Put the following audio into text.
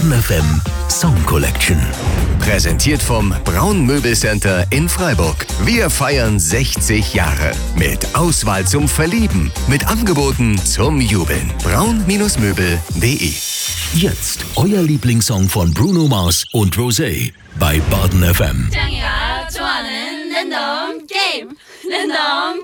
Baden FM Song Collection. Präsentiert vom Braun Möbelcenter in Freiburg. Wir feiern 60 Jahre. Mit Auswahl zum Verlieben. Mit Angeboten zum Jubeln. braun-möbel.de. Jetzt euer Lieblingssong von Bruno Mars und Rosé bei Baden FM. 짱이가 좋아하는 랜덤 게임. 랜덤